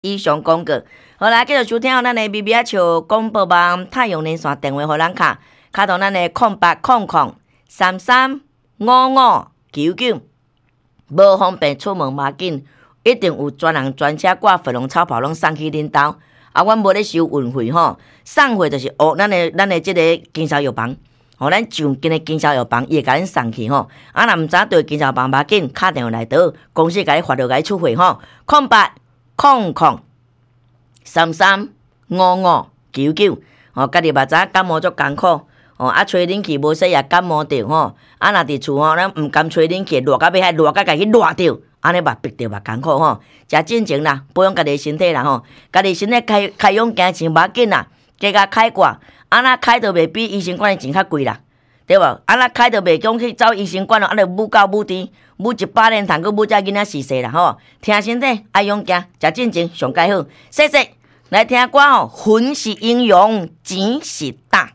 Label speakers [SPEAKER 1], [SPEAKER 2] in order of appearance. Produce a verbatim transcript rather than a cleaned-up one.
[SPEAKER 1] 以上广告。好啦，继续收听咱的咪咪仔笑广播网太阳连线电话互咱卡，卡到咱的空八空空三三五五九九。无方便出门嘛紧，一定有专人专车挂粉龙草跑拢送去恁兜。啊，阮无咧收运费吼，送货就是哦，咱的咱的即个经销药房，吼，咱上近的经销药房，伊会甲恁送去吼。啊，若毋知对经销药房嘛紧，打电话来倒，公司甲你发落甲你出货吼，空八空空。三三五五九九，吼，家己嘛知影感冒足艰苦，吼，啊，吹冷气无洗也感冒着吼，啊，若伫厝吼，咱毋甘吹冷气，热到要遐热，甲家己热着，安尼嘛逼着嘛艰苦吼，食进前啦，保养家己身体啦吼，家己身体开开养行钱无要紧啦，加甲开挂，安那开着袂比医生馆的钱较贵啦，对无？安那开着袂讲去走医生馆咯，安尼母狗母猪，母一百年通，佮母只囡仔死死啦吼，听身体爱养行，食进前上介好，谢谢。来听歌哦，魂是英雄，钱是大。